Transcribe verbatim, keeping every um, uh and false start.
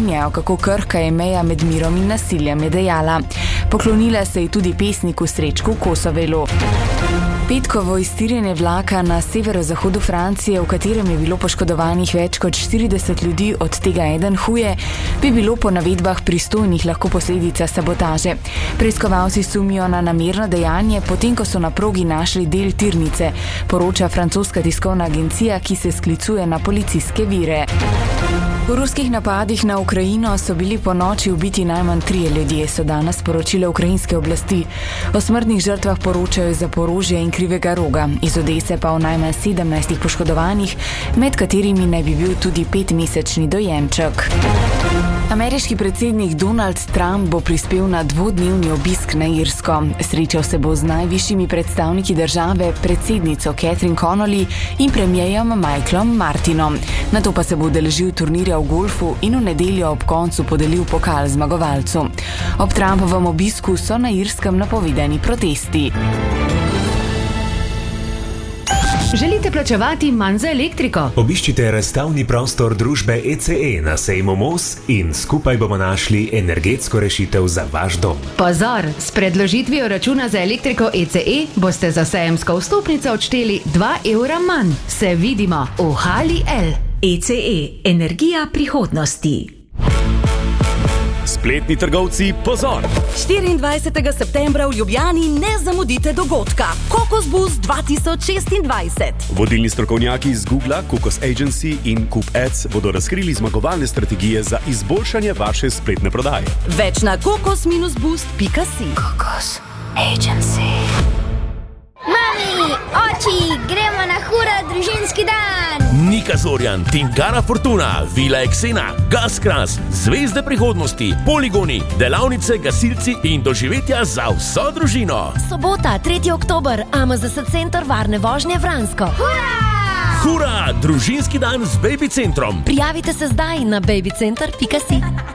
spominjajo, kako krhka je meja med mirom in nasiljem, je dejala. Poklonila se je tudi pesniku Srečku Kosovelu. Petkovo iztirjenje vlaka na severozahodu Francije, v katerem je bilo poškodovanih več kot štirideset ljudi, od tega eden huje, bi bilo po navedbah pristojnih lahko posledica sabotaže. Preiskovalci sumijo na namerno dejanje, potem ko so na progi našli del tirnice, poroča francoska tiskovna agencija, ki se sklicuje na policijske vire. V ruskih napadih na Ukrajino so bili po noči ubiti najmanj trije ljudje, so danes sporočile ukrajinske oblasti. O smrtnih žrtvah poročajo iz Zaporožja in Krivega Roga, iz Odese pa o najmanj sedemnajstih poškodovanih, med katerimi naj bi bil tudi petmesečni dojenček. Ameriški predsednik Donald Trump bo prispel na dvodnevni obisk na Irsko. Srečal se bo z najvišjimi predstavniki države, predsednico Catherine Connolly in premierjem Michaelom Martinom. Nato pa se bo udeležil turnirja v golfu in v nedeljo ob koncu podelil pokal zmagovalcu. Ob Trumpovem obisku so na Irskem napovedani protesti. Želite plačevati manj za elektriko? Obiščite razstavni prostor družbe E C E na sejmu Mos in skupaj bomo našli energetsko rešitev za vaš dom. Pozor, s predložitvijo računa za elektriko E C E boste za sejemsko vstopnico odšteli dva evra manj. Se vidimo v Hali L. E C E, energija prihodnosti. Spletni trgovci, pozor! štiriindvajsetega septembra v Ljubljani ne zamudite dogodka Kokos Boost dva tisoč šestindvajset. Vodilni strokovnjaki iz Googla, Kokos Agency in Coop Ads bodo razkrili zmagovalne strategije za izboljšanje vaše spletne prodaje. Več na kokos boost pika si. Kokos Agency. Mami, oči, gremo na hura družinski dan! Nika Zorjan, Tingara Fortuna, Vila Eksena, Gaskras, Zvezde prihodnosti, poligoni, delavnice, gasilci in doživetja za vso družino. Sobota, tretji oktober, A M Z S Center varne vožnje Vransko. Hura! Hura, družinski dan z Baby Centrom. Prijavite se zdaj na baby center pika si.